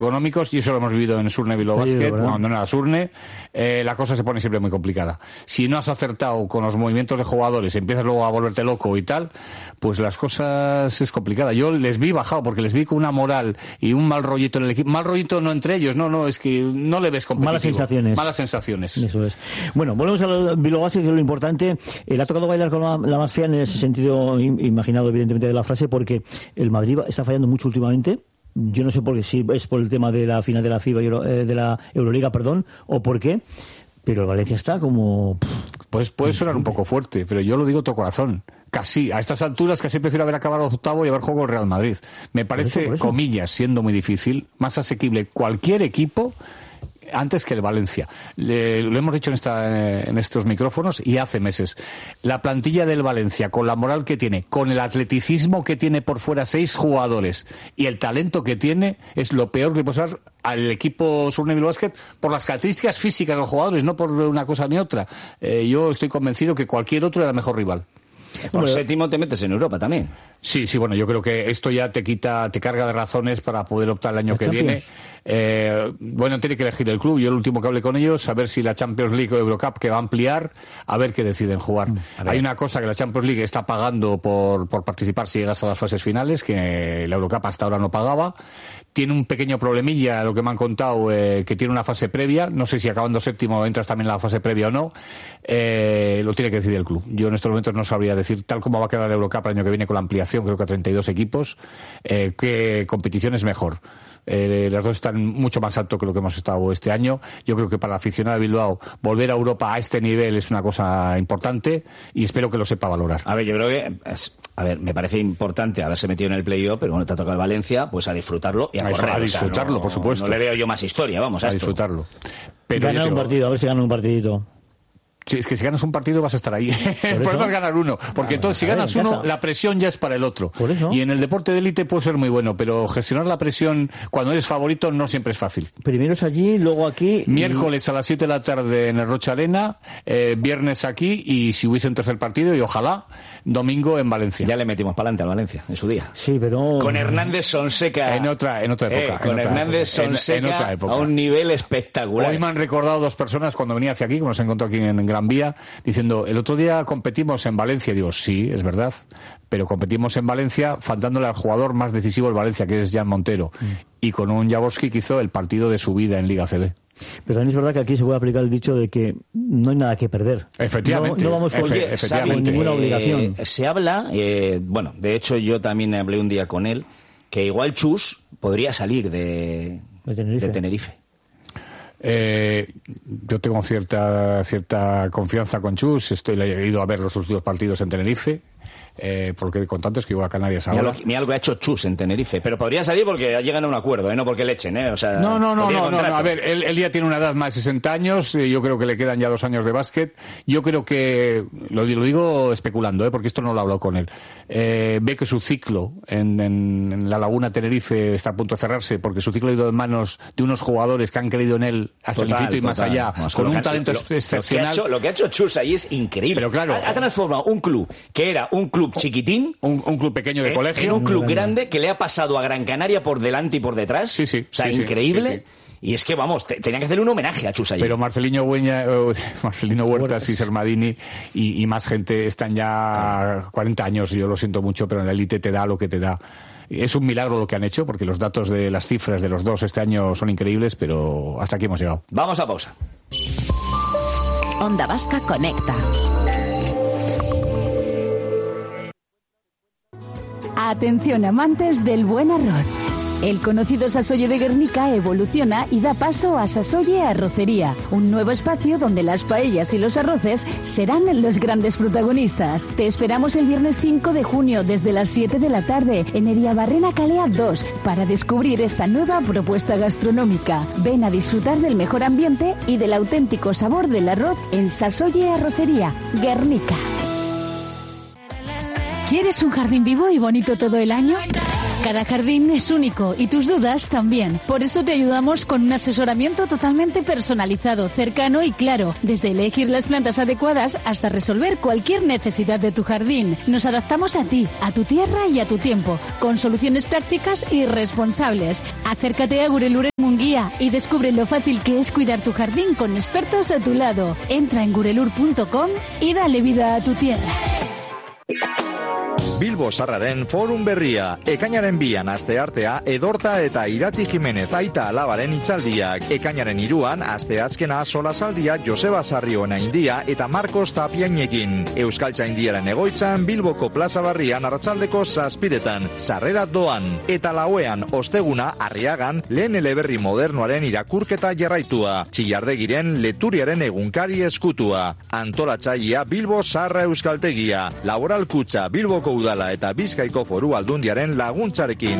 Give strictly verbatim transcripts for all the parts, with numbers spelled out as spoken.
económicos, y eso lo hemos vivido en Surne Bilbao Basket, cuando no era Surne, eh, la cosa se pone siempre muy complicada. Si no has acertado con los movimientos de jugadores, empiezas luego a volverte loco y tal, pues las cosas es complicada. Yo les vi bajado, porque les vi con una moral y un mal rollito en el equipo. Mal rollito no entre ellos, no, no, es que no le ves competitivo. Malas sensaciones. Malas sensaciones. Eso es. Bueno, volvemos a lo Bilbao Basket, que es lo importante. Eh, le ha tocado bailar con la, la más fea en ese sentido imaginado, evidentemente, de la frase, porque el Madrid está fallando mucho últimamente. Yo no sé por qué, si es por el tema de la final de la FIBA, eh, de la Euroliga, perdón, o por qué, pero el Valencia está como... Pues puede sonar un poco fuerte, pero yo lo digo todo corazón. Casi, a estas alturas, casi prefiero haber acabado octavo y haber jugado el Real Madrid. Me parece, por eso, por eso. comillas, siendo muy difícil, más asequible cualquier equipo antes que el Valencia. Le, lo hemos dicho en, esta, en estos micrófonos y hace meses. La plantilla del Valencia, con la moral que tiene, con el atleticismo que tiene por fuera seis jugadores y el talento que tiene, es lo peor que puede pasar al equipo Surne Bilbao Basket por las características físicas de los jugadores, no por una cosa ni otra. Eh, yo estoy convencido que cualquier otro era el mejor rival. Por bueno, séptimo te metes en Europa también. Sí, sí, bueno, yo creo que esto ya te quita, te carga de razones para poder optar el año que viene. Eh, bueno, tiene que elegir el club. Yo el último que hablé con ellos, a ver si la Champions League o Eurocup, que va a ampliar, a ver qué deciden jugar. Hay una cosa que la Champions League está pagando por, por participar si llegas a las fases finales, que la Eurocup hasta ahora no pagaba. Tiene un pequeño problemilla, lo que me han contado, eh, que tiene una fase previa. No sé si acabando séptimo entras también en la fase previa o no. Eh, lo tiene que decidir el club. Yo en estos momentos no sabría decir, tal como va a quedar la Eurocup el año que viene con la ampliación, creo que a treinta y dos equipos, eh, qué competición es mejor. Eh, las dos están mucho más alto que lo que hemos estado este año. Yo creo que para la aficionada de Bilbao volver a Europa a este nivel es una cosa importante y espero que lo sepa valorar. A ver, yo creo que es, a ver, me parece importante haberse metido en el playoff, pero bueno, te ha tocado el Valencia, pues a disfrutarlo y a, a correr. A disfrutarlo, o sea, no, por supuesto. No le veo yo más historia, vamos a, a esto. disfrutarlo. Pero ganar un partido, a ver si ganan un partidito. Sí, es que si ganas un partido vas a estar ahí. El problema es ganar uno. Porque ah, entonces si ganas uno, la presión ya es para el otro. Por eso. Y en el deporte de élite puede ser muy bueno, pero gestionar la presión cuando eres favorito no siempre es fácil. Primero es allí, luego aquí. Miércoles y... a las siete de la tarde en el Rocha Arena, eh, viernes aquí, y si hubiese un tercer partido, y ojalá, domingo en Valencia. Ya le metimos para adelante al Valencia, en su día. Sí, pero... Con Hernández Sonseca. En otra, en otra época. Eh, con otra Hernández época. Sonseca en, en otra época. A un nivel espectacular. Hoy me han recordado dos personas cuando venía hacia aquí, como nos encontró aquí en Gran Vía, diciendo, el otro día competimos en Valencia. Digo, sí, es verdad, pero competimos en Valencia faltándole al jugador más decisivo del Valencia, que es Jan Montero, mm. y con un Jaworski que hizo el partido de su vida en Liga C B. Pero también es verdad que aquí se puede aplicar el dicho de que no hay nada que perder. Efectivamente. No, no vamos con, Efe, efectivamente. con ninguna obligación. Eh, se habla, eh, bueno, de hecho yo también hablé un día con él, que igual Chus podría salir de, de Tenerife. De Tenerife. Eh, yo tengo cierta cierta confianza con Chus. Estoy, he ido a ver los últimos partidos en Tenerife. Eh, porque con tanto es que iba a Canarias ahora. Mira, lo, mira lo que ha hecho Chus en Tenerife, pero podría salir porque llegan a un acuerdo, ¿eh? No porque le echen, ¿eh? O sea, no, no, no, no, no, no, a ver, él, él ya tiene una edad más de sesenta años, eh, yo creo que le quedan ya dos años de básquet. Yo creo que, lo, lo digo especulando, ¿eh? Porque esto no lo he hablado con él, eh, ve que su ciclo en, en, en la Laguna Tenerife está a punto de cerrarse, porque su ciclo ha ido en manos de unos jugadores que han creído en él hasta total, el infinito y total. Más allá, no, con un talento lo, excepcional. Lo que, ha hecho, lo que ha hecho Chus ahí es increíble. Pero claro, ha, ha transformado un club que era un club chiquitín, un, un club pequeño de en, colegio, en un club grande que le ha pasado a Gran Canaria por delante y por detrás. Sí, sí. O sea, sí, increíble. Sí, sí. Y es que, vamos, te, tenían que hacer un homenaje a Chus allí. Pero Marcelino, Hueña, uh, Marcelino Huertas y Sermadini y, y más gente están ya cuarenta años, yo lo siento mucho, pero en la élite te da lo que te da. Es un milagro lo que han hecho, porque los datos de las cifras de los dos este año son increíbles, pero hasta aquí hemos llegado. Vamos a pausa. Onda Vasca Conecta. Atención amantes del buen arroz. El conocido Sasoye de Guernica evoluciona y da paso a Sasoye Arrocería, un nuevo espacio donde las paellas y los arroces serán los grandes protagonistas. Te esperamos el viernes cinco de junio desde las siete de la tarde en Eriabarrena Calea dos para descubrir esta nueva propuesta gastronómica. Ven a disfrutar del mejor ambiente y del auténtico sabor del arroz en Sasoye Arrocería, Guernica. ¿Quieres un jardín vivo y bonito todo el año? Cada jardín es único y tus dudas también. Por eso te ayudamos con un asesoramiento totalmente personalizado, cercano y claro. Desde elegir las plantas adecuadas hasta resolver cualquier necesidad de tu jardín. Nos adaptamos a ti, a tu tierra y a tu tiempo, con soluciones prácticas y responsables. Acércate a Gurelur en Munguía y descubre lo fácil que es cuidar tu jardín con expertos a tu lado. Entra en gurelur punto com y dale vida a tu tierra. Bilbo Sarraren forum berria, ekainaren bian asteartea Edorta eta Irati Jimenez aita alabaren itzaldiak, ekainaren iruan asteazkena solasaldia Joseba Sarriona India eta Marcos Tapiainekin. Euskaltza Indiaren egoitzan Bilboko Plaza Barrian arratsaldeko zazpiretan, sarrera doan, eta lauean osteguna Arriagan lehen eleberri modernoaren irakurketa jarraitua, Txillardegiren Leturiaren egunkari eskutua, antolatzailea Bilbo Sarra Euskaltegia, laboralkutxa Bilboko Udala eta Bizkaiko Foru Aldundiaren laguntzarekin.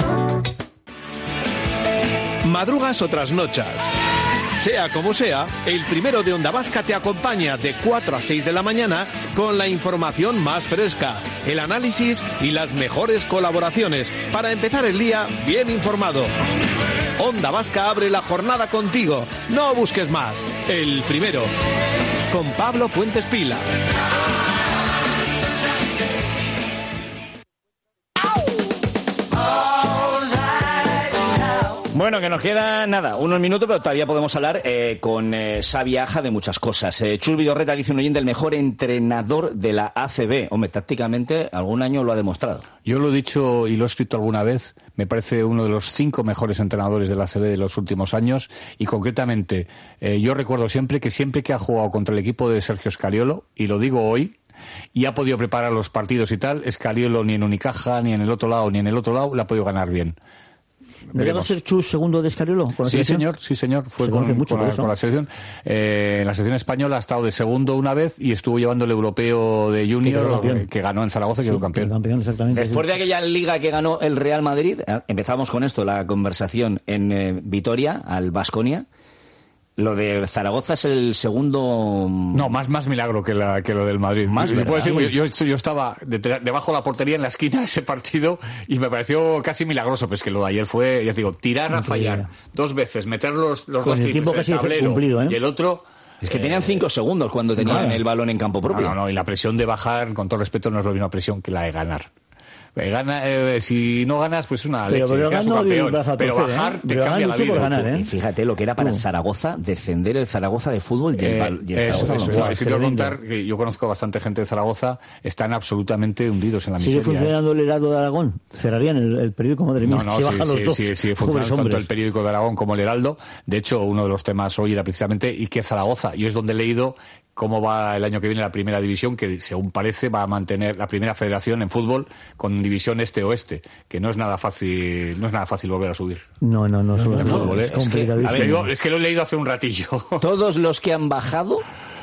Madrugas o trasnochas. Sea como sea, el primero de Onda Vasca te acompaña de cuatro a seis de la mañana con la información más fresca, el análisis y las mejores colaboraciones para empezar el día bien informado. Onda Vasca abre la jornada contigo. No busques más. El primero. Con Pablo Fuentes Pila. Bueno, que nos queda nada, unos minutos, pero todavía podemos hablar eh, con eh, Xavi Aja de muchas cosas. Eh, Chus Vidorreta, dice un oyente, el mejor entrenador de la A C B. Hombre, tácticamente algún año lo ha demostrado. Yo lo he dicho y lo he escrito alguna vez, me parece uno de los cinco mejores entrenadores de la A C B de los últimos años, y concretamente eh, yo recuerdo siempre que siempre que ha jugado contra el equipo de Sergio Scariolo, y lo digo hoy, y ha podido preparar los partidos y tal, Scariolo ni en Unicaja, ni en el otro lado, ni en el otro lado, le ha podido ganar bien. ¿No va a ser Chus segundo de Scariolo? ¿Con la sí, selección? señor, sí, señor. Fue Se con, mucho con, la, con la selección. Eh, la selección española ha estado de segundo una vez y estuvo llevando el europeo de junior que, que ganó en Zaragoza y sí, quedó campeón. campeón exactamente, Después sí. de aquella liga que ganó el Real Madrid, empezamos con esto, la conversación en eh, Vitoria, al Baskonia. Lo de Zaragoza es el segundo... No, más más milagro que, la, que lo del Madrid. Más yo, puedo decir, yo, yo, yo estaba de, debajo de la portería en la esquina de ese partido y me pareció casi milagroso. Pero es que lo de ayer fue, ya te digo, tirar a fallar dos veces, meter los, los con dos el tiempo triples casi en el tablero cumplido, ¿eh? Y el otro... Es que tenían cinco segundos cuando tenían no, el balón en campo propio. No, no, no, y la presión de bajar, con todo respeto, no es la misma presión que la de ganar. Gana, eh, si no ganas, pues es una pero, leche, pero, quedas campeón, pero bajar ¿eh? te pero cambia la vida. Ganar, ¿eh? Y fíjate lo que era para el Zaragoza, defender el Zaragoza de fútbol y el, eh, y el eso, Zaragoza. Eso, eso, es que tengo que contar que yo conozco bastante gente de Zaragoza, están absolutamente hundidos en la miseria. ¿Sigue funcionando el Heraldo de Aragón? ¿Cerrarían el, el periódico? Madre mía, no, no, se sí, bajan sí, los dos. sí, sigue funcionando tanto el periódico de Aragón como el Heraldo. De hecho, uno de los temas hoy era precisamente y que Zaragoza, y es donde he leído cómo va el año que viene la primera división, que según parece va a mantener la primera federación en fútbol con división este-oeste, que no es nada fácil, no es nada fácil volver a subir. No, no, no, no, no, no fútbol, es ¿eh? complicadísimo. Es que, a ver, digo, es que lo he leído hace un ratillo. Todos los que han bajado,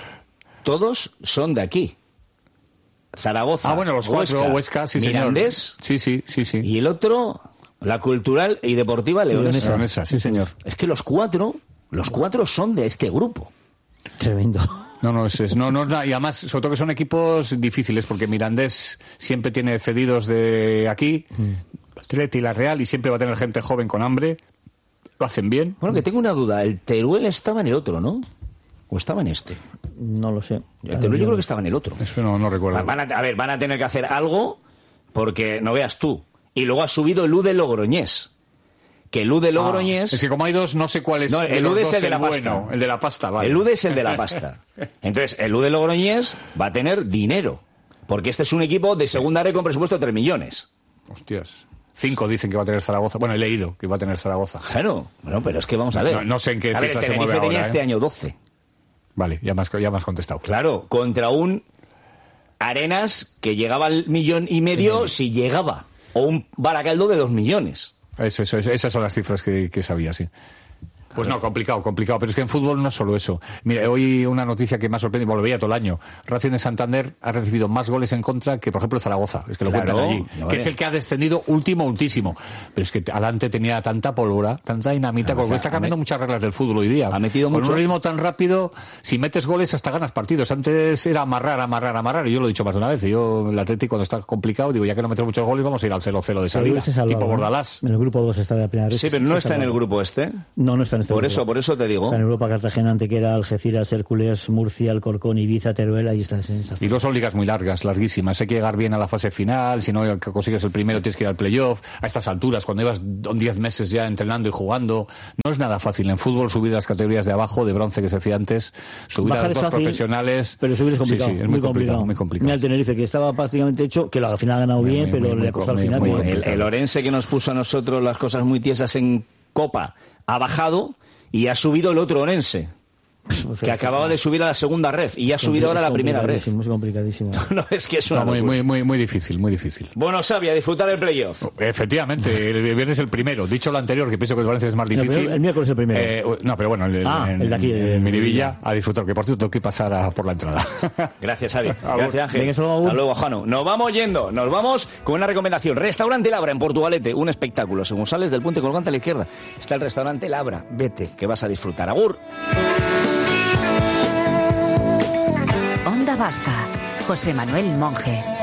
todos son de aquí. Zaragoza, ah, bueno, los cuatro, Huesca, Huesca sí, Mirandés, señor. Sí, sí, sí, sí. Y el otro, la Cultural y Deportiva Leonesa. Leonesa, sí, señor. Es que los cuatro, los cuatro son de este grupo. Tremendo. No, no, es, es, no, no, y además, sobre todo que son equipos difíciles, porque Mirandés siempre tiene cedidos de aquí, mm. Atleti y la Real, y siempre va a tener gente joven con hambre, lo hacen bien. Bueno, que tengo una duda, el Teruel estaba en el otro, ¿no? ¿O estaba en este? No lo sé. El Teruel yo creo que estaba en el otro. Eso no, no recuerdo. Van a, a ver, van a tener que hacer algo, porque no veas tú. Y luego ha subido el U de Logroñés. Que el U de Logroñés... Ah, es que como hay dos, no sé cuál es. No, el U D es el de la bueno, pasta. El de la pasta, vale. El U D es el de la pasta. Entonces, el U de Logroñés va a tener dinero. Porque este es un equipo de segunda red con presupuesto de tres millones. Hostias. Cinco dicen que va a tener Zaragoza. Bueno, he leído que va a tener Zaragoza. Claro. Bueno, pero es que vamos a ver. No, no sé en qué a ver, el cifra se Tenerife mueve tenía ahora, este ¿eh? año doce. Vale, ya me has, ya me has contestado. Claro, contra un Arenas que llegaba al millón y medio si llegaba. O un Baracaldo de dos millones. Eso, eso, eso, esas son las cifras que, que sabía, sí. Pues no, complicado, complicado. Pero es que en fútbol no es solo eso. Mira, hoy una noticia que me ha sorprendido, bueno, lo veía todo el año. Racing de Santander ha recibido más goles en contra que, por ejemplo, Zaragoza. Es que lo Claro, cuentan allí. no, que es el que ha descendido último, último. Pero es que adelante tenía tanta pólvora, tanta dinamita, porque está cambiando muchas reglas del fútbol hoy día. Ha metido Con mucho. un ritmo tan rápido, si metes goles hasta ganas partidos. Antes era amarrar, amarrar, amarrar. Y yo lo he dicho más de una vez. Y yo, el Atlético, cuando está complicado, digo, ya que no metemos muchos goles, vamos a ir al cero cero de salida. Tipo Bordalás. En el grupo dos está de la primera vez. Sí, pero no está en el grupo este. No, no está en este Por grupo. eso, por eso te digo. Está en Europa, Cartagena, Antequera, Algeciras, Hércules, Murcia, Alcorcón, Ibiza, Teruel, ahí está. Y luego son ligas muy largas, larguísimas. Hay que llegar bien a la fase final. Si no consigues el primero, tienes que ir al playoff. A estas alturas, cuando llevas diez meses ya entrenando y jugando, no es nada fácil. En fútbol, subir a las categorías de abajo, de bronce que se decía antes, subir Bajar a los es dos fácil, profesionales. Pero subir es complicado. Sí, sí, es muy, muy complicado, complicado. muy complicado. Mira el Tenerife, que estaba prácticamente hecho, que al final ha ganado Muy, bien, muy, pero muy, le muy ha costado al muy, final. muy muy El, el Orense, que nos puso a nosotros las cosas muy tiesas en Copa, ha bajado y ha subido el otro Orense, que acababa de subir a la segunda ref y ha subido ahora a la primera ref. Es complicadísimo. No, es que es una No, muy, locura. muy, muy, muy difícil, muy difícil. Bueno, Xavi, a disfrutar del playoff. Efectivamente, el viernes el primero. Dicho lo anterior, que pienso que el Valencia es más No, difícil. pero el miércoles el primero. Eh, no, pero bueno, el, Ah, en, el de aquí, de- en Miribilla, a disfrutar. Que por cierto, tengo que pasar a por la entrada. Gracias, Xavi. Agur. Gracias, Ángel. Venga, solo agur. Hasta luego, Jano. Nos vamos yendo. Nos vamos con una recomendación. Restaurante Labra en Portugalete. Un espectáculo. Según sales del puente colgante a la izquierda, está el restaurante Labra. Vete, que vas a disfrutar. Agur. Onda Vasca. José Manuel Monge.